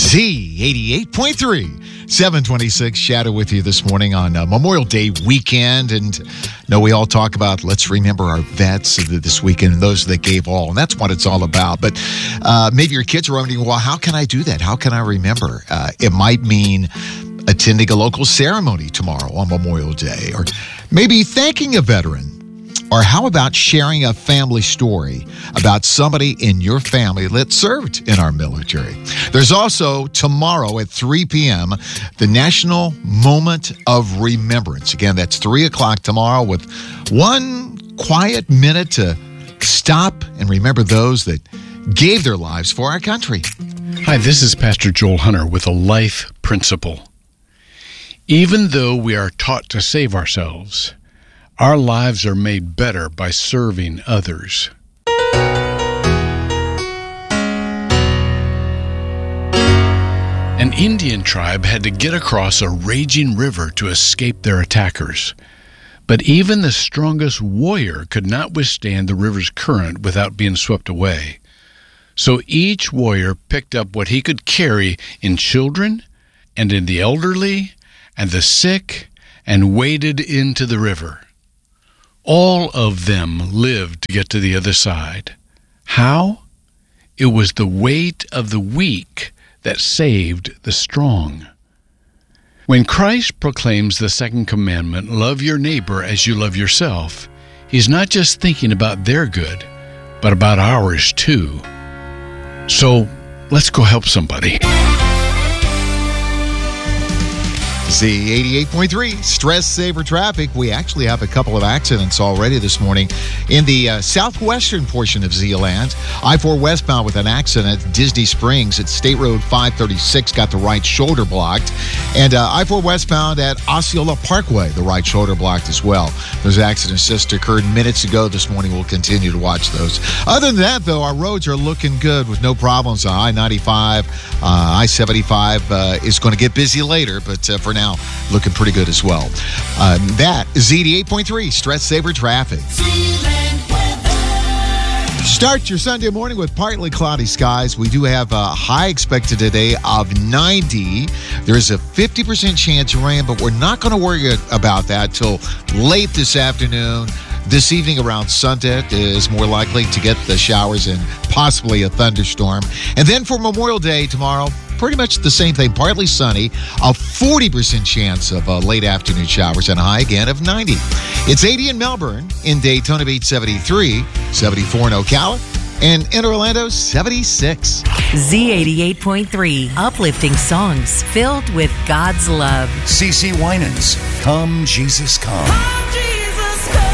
Z88.3, 726, Shadow with you this morning on Memorial Day weekend. And we all talk about let's remember our vets this weekend and those that gave all. And that's what it's all about. But maybe your kids are wondering, well, how can I do that? How can I remember? It might mean attending a local ceremony tomorrow on Memorial Day, or maybe thanking a veteran. Or how about sharing a family story about somebody in your family that served in our military? There's also tomorrow at 3 p.m., the National Moment of Remembrance. Again, that's 3 o'clock tomorrow with one quiet minute to stop and remember those that gave their lives for our country. Hi, this is Pastor Joel Hunter with a life principle. Even though we are taught to save ourselves, our lives are made better by serving others. An Indian tribe had to get across a raging river to escape their attackers. But even the strongest warrior could not withstand the river's current without being swept away. So each warrior picked up what he could carry in children and in the elderly and the sick and waded into the river. All of them lived to get to the other side. How? It was the weight of the weak that saved the strong. When Christ proclaims the second commandment, love your neighbor as you love yourself, he's not just thinking about their good, but about ours too. So let's go help somebody. Z88.3, Stress Saver Traffic. We actually have a couple of accidents already this morning in the southwestern portion of Z-Land. I-4 westbound with an accident at Disney Springs at State Road 536 got the right shoulder blocked. And I-4 westbound at Osceola Parkway, the right shoulder blocked as well. Those accidents just occurred minutes ago this morning. We'll continue to watch those. Other than that, though, our roads are looking good with no problems on I-95. I-75 is going to get busy later, but for now, looking pretty good as well. That is Z88.3, Stress Saver Traffic. Start your Sunday morning with partly cloudy skies. We do have a high expected today of 90. There's a 50% chance of rain, but we're not going to worry about that till late this afternoon. This evening around sunset is more likely to get the showers and possibly a thunderstorm. And then for Memorial Day tomorrow, pretty much the same thing, partly sunny, a 40% chance of late afternoon showers and a high again of 90. It's 80 in Melbourne, in Daytona Beach 73, 74 in Ocala, and in Orlando 76. Z88.3, uplifting songs filled with God's love. CeCe Winans, Come Jesus Come. Come Jesus Come.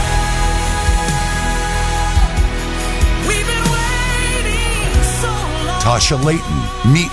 We've been waiting so long. Tasha Layton, Meet